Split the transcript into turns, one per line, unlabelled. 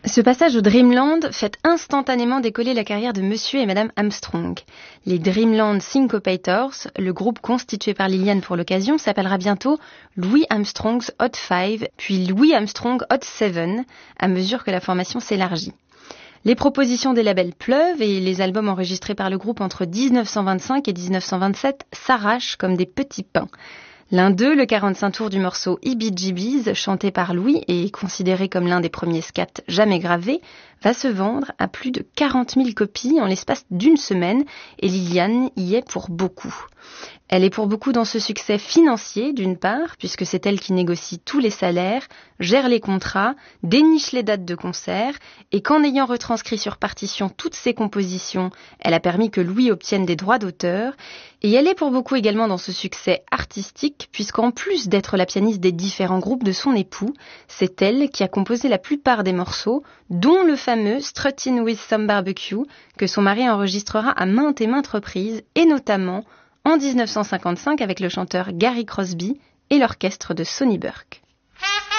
Ce passage au Dreamland fait instantanément décoller la carrière de Monsieur et Madame Armstrong. Les Dreamland Syncopators, le groupe constitué par Liliane pour l'occasion, s'appellera bientôt Louis Armstrong's Hot 5, puis Louis Armstrong Hot 7, à mesure que la formation s'élargit. Les propositions des labels pleuvent et les albums enregistrés par le groupe entre 1925 et 1927 s'arrachent comme des petits pains. L'un d'eux, le 45 tours du morceau Heebie-Jeebies, chanté par Louis et considéré comme l'un des premiers scats jamais gravés, va se vendre à plus de 40 000 copies en l'espace d'une semaine et Liliane y est pour beaucoup. Elle est pour beaucoup dans ce succès financier, d'une part, puisque c'est elle qui négocie tous les salaires, gère les contrats, déniche les dates de concert, et qu'en ayant retranscrit sur partition toutes ses compositions, elle a permis que Louis obtienne des droits d'auteur. Et elle est pour beaucoup également dans ce succès artistique, puisqu'en plus d'être la pianiste des différents groupes de son époux, c'est elle qui a composé la plupart des morceaux, dont le fameux Struttin' with Some Barbecue, que son mari enregistrera à maintes et maintes reprises, et notamment en 1955 avec le chanteur Gary Crosby et l'orchestre de Sonny Burke.